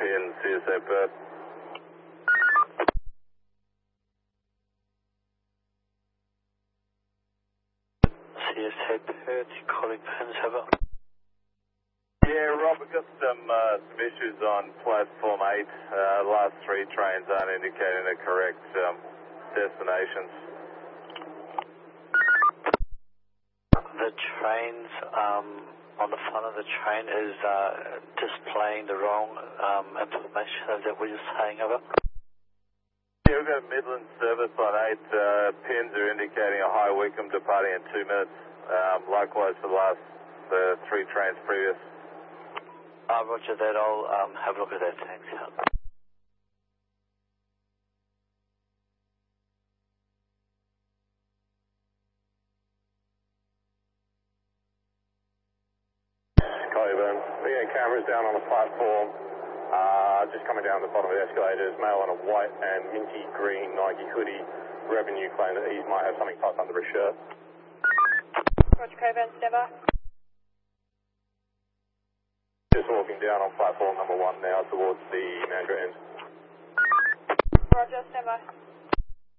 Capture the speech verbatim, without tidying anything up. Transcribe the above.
in C S A Perth. C S A Perth, calling Pins, have a... Yeah, Rob, we've got some, uh, some issues on platform eight. Uh, last three trains aren't indicating the correct um, destinations. The trains um, on the front of the train is uh, displaying the wrong um, information that we're just saying over. Yeah, we've got Midland service on eight. Uh, pins are indicating a High Wycombe departing in two minutes. Um, likewise for the last uh, three trains previous. Uh, roger that, I'll um, have a look at that, thanks. Coburn, we got cameras down on the platform, uh, just coming down the bottom of the escalators, male in a white and minty green Nike hoodie, revenue claim that he might have something tucked under his shirt. Roger Coburn, stand by. Just walking down on platform number one now towards the Mandurah end. Roger, stand by.